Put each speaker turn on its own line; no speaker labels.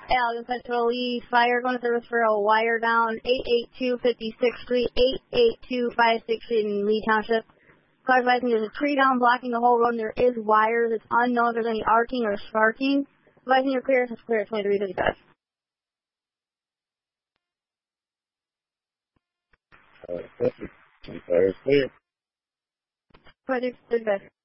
Allen Central Lee, fire going to service for a wire down, 882 56th Street, 882 56th Street in Lee Township. Car advising there's a tree down blocking the whole road, and there is wires. It's unknown if there's any arcing or sparking. Advising you're clear, it's clear at 2355.
Fire is clear.
2355.